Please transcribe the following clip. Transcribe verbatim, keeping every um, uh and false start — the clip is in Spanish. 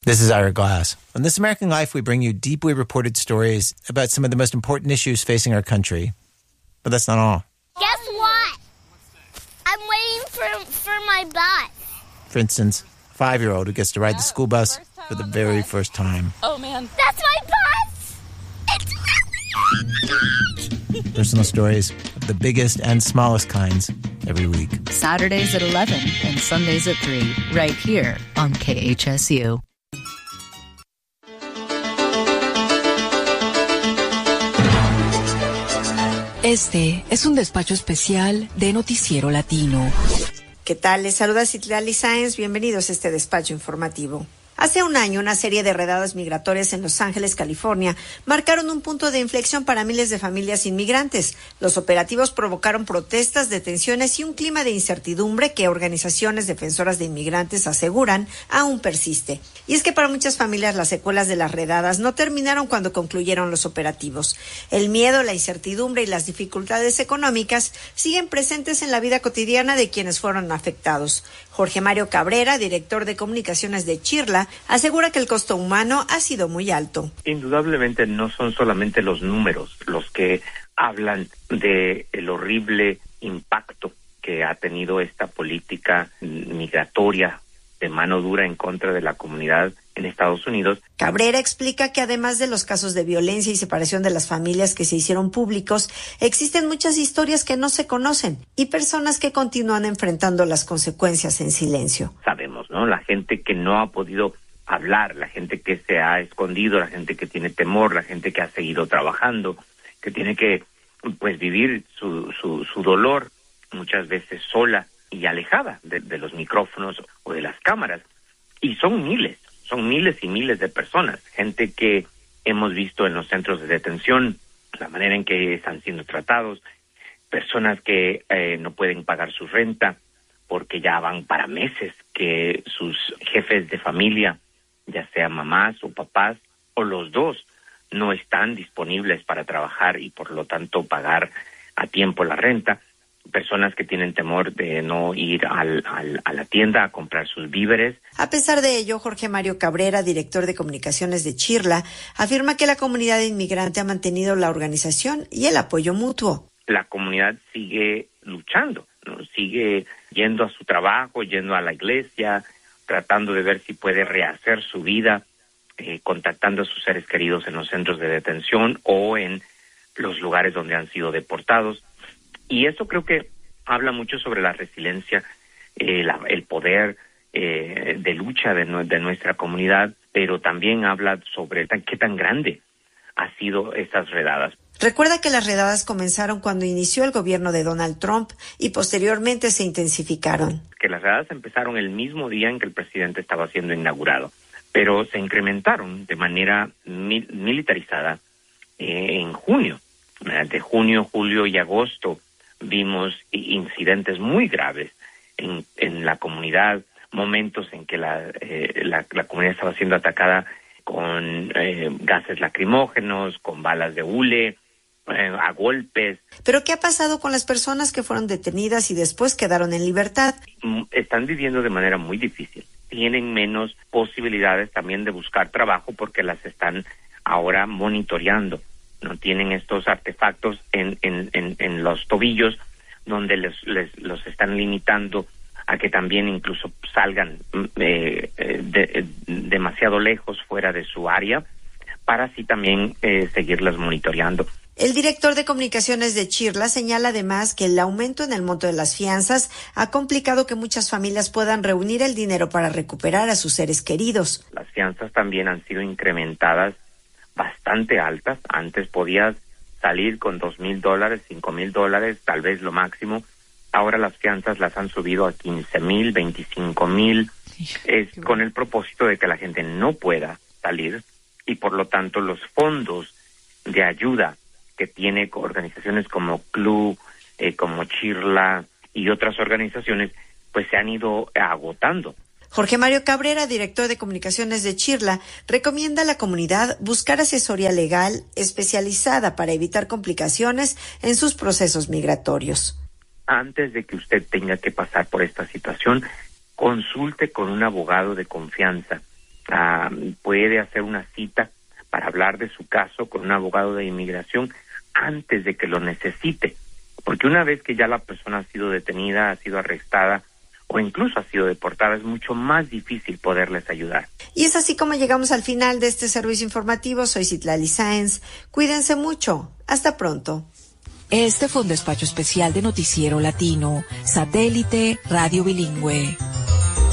This is Ira Glass. On This American Life, we bring you deeply reported stories about some of the most important issues facing our country. But that's not all. Guess what? I'm waiting for for my bus. For instance, a five-year-old who gets to ride the school bus for the very first time. Oh, man. That's my bus! It's really Personal stories of the biggest and smallest kinds every week. Saturdays at eleven and Sundays at three, right here on K H S U. Este es un despacho especial de Noticiero Latino. ¿Qué tal? Les saluda Citlali Sáenz. Bienvenidos a este despacho informativo. Hace un año, una serie de redadas migratorias en Los Ángeles, California, marcaron un punto de inflexión para miles de familias inmigrantes. Los operativos provocaron protestas, detenciones y un clima de incertidumbre que organizaciones defensoras de inmigrantes aseguran aún persiste. Y es que para muchas familias las secuelas de las redadas no terminaron cuando concluyeron los operativos. El miedo, la incertidumbre y las dificultades económicas siguen presentes en la vida cotidiana de quienes fueron afectados. Jorge Mario Cabrera, director de comunicaciones de Chirla, asegura que el costo humano ha sido muy alto. Indudablemente no son solamente los números los que hablan de el horrible impacto que ha tenido esta política migratoria de mano dura en contra de la comunidad en Estados Unidos. Cabrera explica que además de los casos de violencia y separación de las familias que se hicieron públicos, existen muchas historias que no se conocen y personas que continúan enfrentando las consecuencias en silencio. Sabemos, ¿no? La gente que no ha podido hablar, la gente que se ha escondido, la gente que tiene temor, la gente que ha seguido trabajando, que tiene que pues vivir su, su, su dolor muchas veces sola y alejada de, de los micrófonos o de las cámaras. Y son miles, son miles y miles de personas, gente que hemos visto en los centros de detención, la manera en que están siendo tratados, personas que eh, no pueden pagar su renta porque ya van para meses que sus jefes de familia, ya sea mamás o papás o los dos, no están disponibles para trabajar y por lo tanto pagar a tiempo la renta. Personas que tienen temor de no ir al, al, a la tienda a comprar sus víveres. A pesar de ello, Jorge Mario Cabrera, director de comunicaciones de Chirla, afirma que la comunidad inmigrante ha mantenido la organización y el apoyo mutuo. La comunidad sigue luchando, ¿no? Sigue yendo a su trabajo, yendo a la iglesia, tratando de ver si puede rehacer su vida, eh, contactando a sus seres queridos en los centros de detención o en los lugares donde han sido deportados. Y eso creo que habla mucho sobre la resiliencia, eh, la, el poder eh, de lucha de, de nuestra comunidad, pero también habla sobre tan, qué tan grande ha sido estas redadas. Recuerda que las redadas comenzaron cuando inició el gobierno de Donald Trump y posteriormente se intensificaron. Que las redadas empezaron el mismo día en que el presidente estaba siendo inaugurado, pero se incrementaron de manera mi- militarizada eh, en junio. De junio, julio y agosto vimos incidentes muy graves en, en la comunidad, momentos en que la, eh, la, la comunidad estaba siendo atacada con eh, gases lacrimógenos, con balas de hule, eh, a golpes. ¿Pero qué ha pasado con las personas que fueron detenidas y después quedaron en libertad? Están viviendo de manera muy difícil. Tienen menos posibilidades también de buscar trabajo porque las están ahora monitoreando. No tienen estos artefactos en, en, en, en los tobillos donde les, les los están limitando a que también incluso salgan eh, de, demasiado lejos fuera de su área para así también eh, seguirlas monitoreando. El director de comunicaciones de Chirla señala además que el aumento en el monto de las fianzas ha complicado que muchas familias puedan reunir el dinero para recuperar a sus seres queridos. Las fianzas también han sido incrementadas bastante altas. Antes podías salir con dos mil dólares, cinco mil dólares, tal vez lo máximo. Ahora las fianzas las han subido a quince mil, veinticinco mil, es con el propósito de que la gente no pueda salir y por lo tanto los fondos de ayuda que tiene organizaciones como C L U, eh, como Chirla y otras organizaciones, pues se han ido agotando. Jorge Mario Cabrera, director de comunicaciones de Chirla, recomienda a la comunidad buscar asesoría legal especializada para evitar complicaciones en sus procesos migratorios. Antes de que usted tenga que pasar por esta situación, consulte con un abogado de confianza uh, puede hacer una cita para hablar de su caso con un abogado de inmigración antes de que lo necesite, porque una vez que ya la persona ha sido detenida, ha sido arrestada o incluso ha sido deportada, es mucho más difícil poderles ayudar. Y es así como llegamos al final de este servicio informativo. Soy Citlali Sáenz. Cuídense mucho. Hasta pronto. Este fue un despacho especial de Noticiero Latino, Satélite Radio Bilingüe.